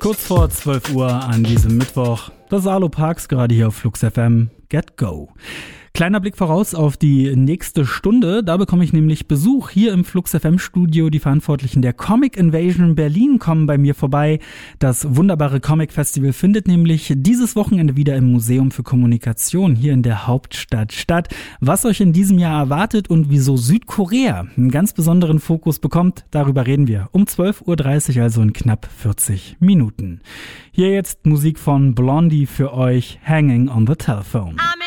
Kurz vor 12 Uhr an diesem Mittwoch. Das ist Arlo Parks, gerade hier auf Flux FM. Get Go. Kleiner Blick voraus auf die nächste Stunde. Da bekomme ich nämlich Besuch hier im Flux FM Studio. Die Verantwortlichen der Comic Invasion Berlin kommen bei mir vorbei. Das wunderbare Comic Festival findet nämlich dieses Wochenende wieder im Museum für Kommunikation hier in der Hauptstadt statt. Was euch in diesem Jahr erwartet und wieso Südkorea einen ganz besonderen Fokus bekommt, darüber reden wir um 12.30 Uhr, also in knapp 40 Minuten. Hier jetzt Musik von Blondie für euch, Hanging on the Telephone.